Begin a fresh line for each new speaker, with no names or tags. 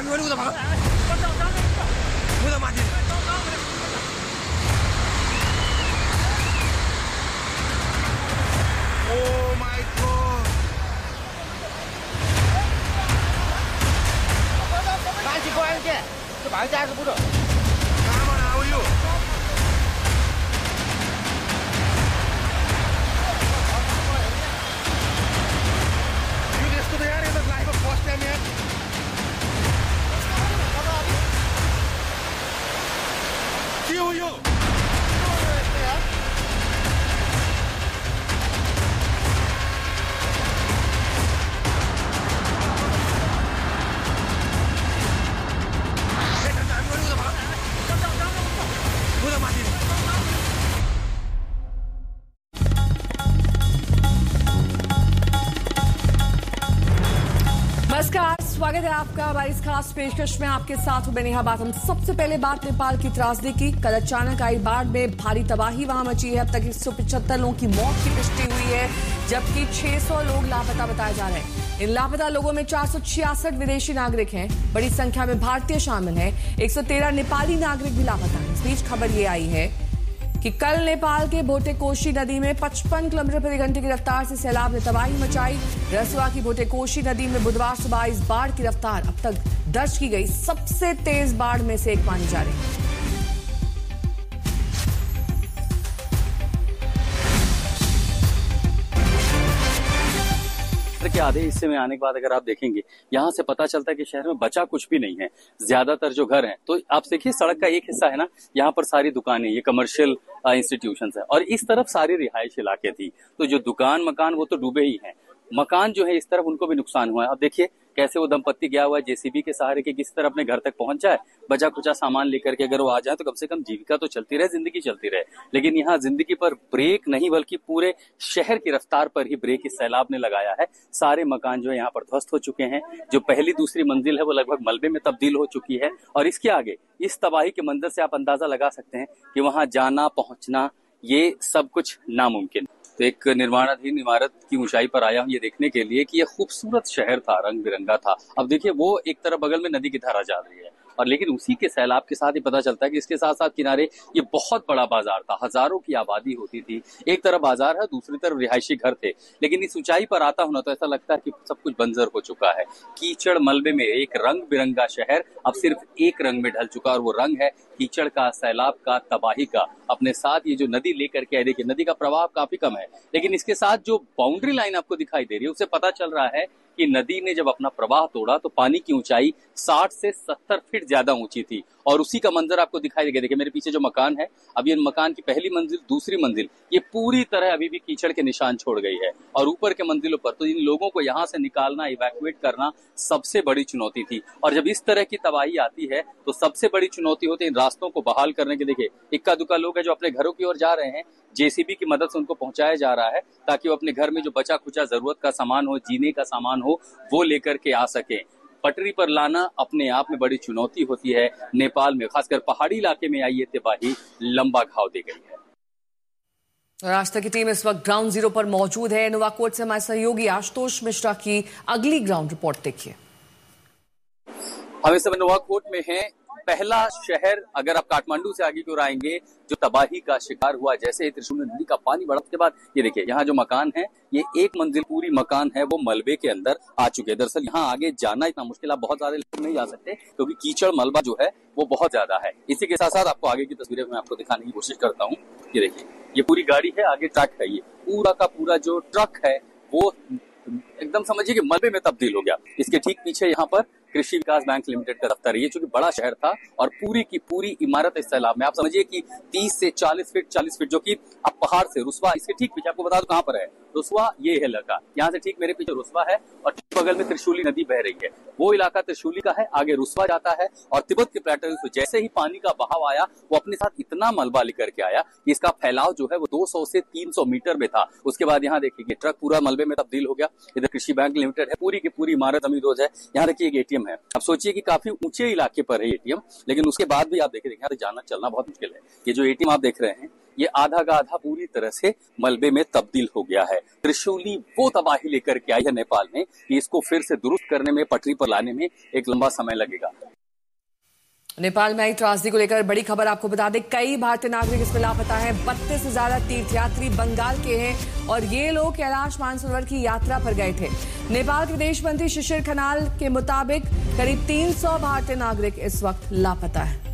Oh my god! Come on, how are you? You यस्तो त यार यो त लाइफमा फर्स्ट टाइम यार के हो यो
नमस्कार, स्वागत है आपका हमारी इस खास पेशकश में। आपके साथ हूं मैं नेहा बात। हम सबसे पहले बात नेपाल की त्रासदी की। कल अचानक आई बाढ़ में भारी तबाही वहां मची है। अब तक 175 लोगों की मौत की पुष्टि हुई है, जबकि 600 लोग लापता बताए जा रहे हैं। इन लापता लोगों में 466 विदेशी नागरिक हैं। बड़ी संख्या में भारतीय शामिल हैं। 113 नेपाली नागरिक भी लापता हैं। इस बीच खबर ये आई है कि कल नेपाल के भोटेकोशी नदी में 55 किलोमीटर प्रति घंटे की रफ्तार से सैलाब ने तबाही मचाई। रसुआ की भोटेकोशी नदी में बुधवार सुबह इस बाढ़ की रफ्तार अब तक दर्ज की गई सबसे तेज बाढ़ में से एक मानी जा रही है।
के आधे हिस्से में आने के बाद अगर आप देखेंगे यहाँ से पता चलता है कि शहर में बचा कुछ भी नहीं है। ज्यादातर जो घर हैं, तो आप देखिए सड़क का एक हिस्सा है ना, यहाँ पर सारी दुकानें, ये कमर्शियल इंस्टीट्यूशंस है, और इस तरफ सारे रिहायश इलाके थी। तो जो दुकान मकान वो तो डूबे ही हैं। मकान जो है इस तरफ उनको भी नुकसान हुआ है। अब देखिए कैसे वो दंपत्ति गया हुआ है जेसीबी के सहारे के किस तरह अपने घर तक पहुंच जाए, बचा कुचा सामान लेकर के अगर वो आ जाए तो कम से कम जीविका तो चलती रहे, जिंदगी चलती रहे। लेकिन यहाँ जिंदगी पर ब्रेक नहीं बल्कि पूरे शहर की रफ्तार पर ही ब्रेक इस सैलाब ने लगाया है। सारे मकान जो है यहाँ पर ध्वस्त हो चुके हैं। जो पहली दूसरी मंजिल है वो लगभग मलबे में तब्दील हो चुकी है। और इसके आगे इस तबाही के मंजर से आप अंदाजा लगा सकते हैं कि वहां जाना पहुंचना ये सब कुछ नामुमकिन। तो एक निर्माणाधीन इमारत की ऊंचाई पर आया हूं ये देखने के लिए कि ये खूबसूरत शहर था, रंग बिरंगा था। अब देखिए वो एक तरफ बगल में नदी की धारा जा रही है, और लेकिन उसी के सैलाब के साथ ही पता चलता है कि इसके साथ साथ किनारे ये बहुत बड़ा बाजार था। हजारों की आबादी होती थी। एक तरफ बाजार है, दूसरी तरफ रिहायशी घर थे। लेकिन इस ऊंचाई पर आता हूं ना तो ऐसा लगता है कि सब कुछ बंजर हो चुका है। कीचड़ मलबे में एक रंग बिरंगा शहर अब सिर्फ एक रंग में ढल चुका, और वो रंग है कीचड़ का, सैलाब का, तबाही का। अपने साथ ये जो नदी लेकर के आए, देखिए नदी का प्रवाह काफी कम है, लेकिन इसके साथ जो बाउंड्री लाइन आपको दिखाई दे रही है उससे पता चल रहा है कि नदी ने जब अपना प्रवाह तोड़ा तो पानी की ऊंचाई 60 से 70 फीट ज्यादा ऊंची थी। और उसी का मंजर आपको दिखाई देगा। देखिए मेरे पीछे जो मकान है, अब ये मकान की पहली मंजिल, दूसरी मंजिल, ये पूरी तरह अभी भी कीचड़ के निशान छोड़ गई है। और ऊपर के मंजिलों पर तो इन लोगों को यहाँ से निकालना, इवैक्यूएट करना सबसे बड़ी चुनौती थी। और जब इस तरह की तबाही आती है तो सबसे बड़ी चुनौती होती है इन रास्तों को बहाल करने की। देखिए इक्का दुक्का लोग हैं जो अपने घरों की ओर जा रहे हैं, जेसीबी की मदद से उनको पहुंचाया जा रहा है ताकि वो अपने घर में जो बचा खुचा जरूरत का सामान हो, जीने का सामान हो, वो लेकर के आ सके। पटरी पर लाना अपने आप में बड़ी चुनौती होती है। नेपाल में खासकर पहाड़ी इलाके में आई ये तबाही लंबा घाव दे गई है।
राष्ट्र की टीम इस वक्त ग्राउंड जीरो पर मौजूद है। नोवाकोट से हमारे सहयोगी आशुतोष मिश्रा की अगली ग्राउंड रिपोर्ट देखिए।
हम इस समय नोवाकोट में हैं। पहला शहर, अगर आप काठमांडू से आगे की ओर आएंगे, जो तबाही का शिकार हुआ जैसे ही त्रिशूल नदी का पानी बढ़ा, उसके बाद ये देखिए यहाँ जो मकान है, ये एक मंजिल पूरी मकान है वो मलबे के अंदर आ चुके हैं। दरअसल यहाँ आगे जाना इतना मुश्किल, आप बहुत ज्यादा लोग नहीं जा सकते क्योंकि कीचड़ मलबा जो है वो बहुत ज्यादा है। इसी के साथ साथ आपको आगे की तस्वीरें मैं आपको दिखाने की कोशिश करता हूँ। ये देखिए ये पूरी गाड़ी है, आगे ट्रक है, ये पूरा का पूरा जो ट्रक है वो एकदम समझिए कि मलबे में तब्दील हो गया। इसके ठीक पीछे यहाँ पर कृषि विकास बैंक लिमिटेड का दफ्तर है। ये चूंकि बड़ा शहर था और पूरी की पूरी इमारत इस सैलाब में, आप समझिए कि 30 से 40 फीट जो कि अब पहाड़ से रुस्वा, इसके ठीक पीछे आपको बता दो कहाँ पर है रुस्वा, ये है इलाका। यहाँ से ठीक मेरे पीछे रुस्वा है और ठीक बगल में त्रिशूली नदी बह रही है। वो इलाका त्रिशूली का है, आगे रुस्वा जाता है। और तिब्बत के प्लेटो से जैसे ही पानी का बहाव आया वो अपने साथ इतना मलबा लेकर के आया कि इसका फैलाव जो है वो 200 से 300 मीटर में था। उसके बाद यहाँ देखिए ट्रक पूरा मलबे में तब्दील हो गया। इधर कृषि बैंक लिमिटेड है, पूरी की पूरी इमारत अमीर रोज है। यहाँ देखिए एक एटीएम है। अब सोचिए कि काफी ऊंचे इलाके पर है एटीएम, लेकिन उसके बाद भी आप देखिए यहाँ से जाना चलना बहुत मुश्किल है। ये जो एटीएम आप देख रहे हैं ये आधा का आधा पूरी तरह से मलबे में तब्दील हो गया है। त्रिशूली वो तबाही लेकर के आई है नेपाल में कि इसको फिर से दुरुस्त करने में, पटरी पर लाने में एक लंबा समय लगेगा।
नेपाल में आई त्रासदी को लेकर बड़ी खबर आपको बता दें, कई भारतीय नागरिक इसमें लापता हैं। 32 से ज्यादा तीर्थयात्री बंगाल के हैं और ये लोग कैलाश मानसरोवर की यात्रा पर गए थे। नेपाल के विदेश मंत्री शिशिर खनाल के मुताबिक करीब 300 भारतीय नागरिक इस वक्त लापता है।